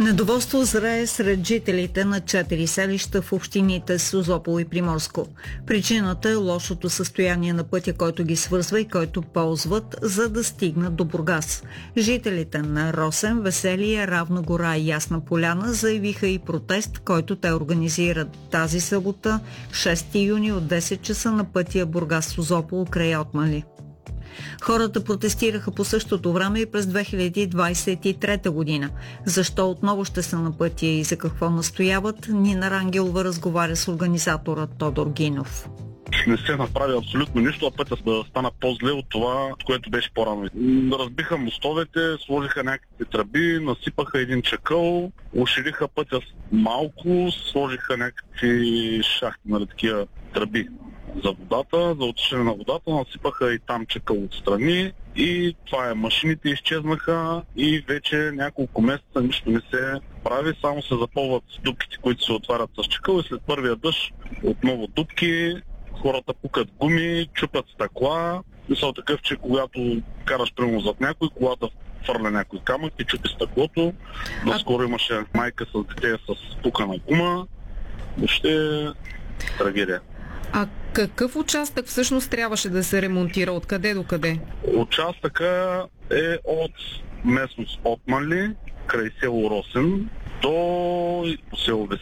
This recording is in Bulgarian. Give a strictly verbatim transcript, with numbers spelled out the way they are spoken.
Недоволство зрее сред жителите на четири селища в общините Созопол и Приморско. Причината е лошото състояние на пътя, който ги свързва и който ползват, за да стигнат до Бургас. Жителите на Росен, Веселие, Равна гора и Ясна поляна заявиха и протест, който те организират тази събота, шести юни от десет часа на пътя Бургас-Созопол край Отмали. Хората протестираха по същото време и през две хиляди двадесет и трета година. Защо отново ще са на пътя и за какво настояват, Нина Рангелова разговаря с организатора Тодор Гинов. Не се направи абсолютно нищо, а пътя да стана по-зле от това, което беше по-рано. Разбиха мостовете, сложиха някакви тръби, насипаха един чакъл, ушириха пътя малко, сложиха някакви шахти, нали, такива тръби за водата, за отичане на водата, насипаха и там чакъл отстрани и това е, машините изчезнаха и вече няколко месеца нищо не се прави, само се запълват дупките, които се отварят с чакъл и след първия дъжд отново дупки, хората пукат гуми, чупят стъкла. Мисъл такъв, че когато караш прямо зад някой, колата фърля някой камък и чупи стъклото. Доскоро имаше майка с дете с пукана гума. Въобще трагедия. А какъв участък всъщност трябваше да се ремонтира? От къде до къде? Участъка е от местност Отмали, край село Росен, до село